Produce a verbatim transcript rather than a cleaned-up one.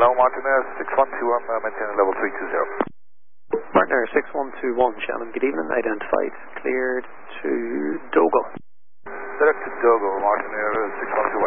Hello, Martinair six one two one, uh, maintaining level three two zero. Martinair six one two one, Shannon, good evening. Identified, cleared to Dogo. Direct to Dogo, Martinair six one two one.